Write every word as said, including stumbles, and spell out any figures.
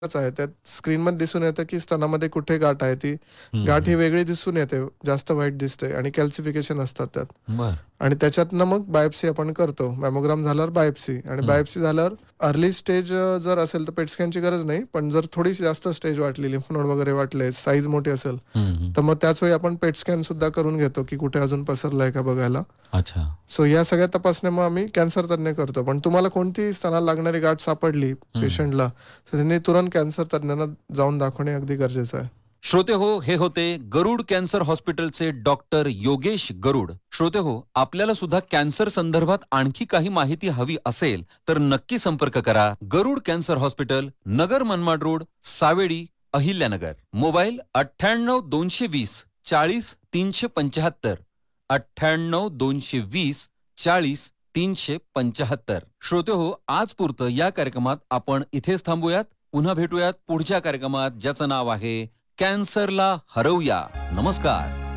आहे. त्यात स्क्रीनमध्ये दिसून येतं, की स्तनामध्ये कुठे गाठ आहे. ती हं, गाठ ही हं. वेगळी दिसून येते, जास्त व्हाईट दिसते आणि कॅल्सिफिकेशन असतात त्यात. बरं. आणि त्याच्यातनं मग बायोप्सी आपण करतो. मॅमोग्राम झाल्यावर बायोप्सी आणि हं. बायोप्सी झाल्यावर अर्ली स्टेज अ, जर असेल तर पेट स्कॅनची गरज नाही. पण जर थोडीशी जास्त स्टेज वाटली, लिम्फ नोड वगैरे वाटले, साईज मोठी असेल, हं, हं. तर मग त्याच वेळी आपण पेट स्कॅन सुद्धा करून घेतो, की कुठे अजून पसरलंय का बघायला. अच्छा. सो या सगळ्या तपासण्या मग आम्ही कॅन्सर तज्ञ करतो. पण तुम्हाला कोणतीही स्तनाला लागणारी गाठ सापडली हं. पेशंटला, तर त्यांनी तुरंत कॅन्सर तज्ञांना जाऊन दाखवणे अगदी गरजेचं आहे. श्रोते हो, हे होते गरुड कॅन्सर हॉस्पिटलचे डॉक्टर योगेश गरुड. श्रोते हो, आपल्याला सुद्धा कॅन्सर संदर्भात आणखी काही माहिती हवी असेल तर नक्की संपर्क करा. गरुड cancer hospital, Nagar Manmad road, Savedi, Ahilyanagar. Mobile अठ्ठ्याण्णव दोनशे वीस चाळीस तीनशे पंच्याहत्तर अठ्ठ्याण्णव दोनशे वीस चाळीस तीनशे पंच्याहत्तर. श्रोते हो, आज पुरतं या कार्यक्रमात आपण इथेच थांबूयात. पुन्हा भेटूयात पुढच्या कार्यक्रमात, ज्याचं नाव आहे कॅन्सरला हरवूया. नमस्कार.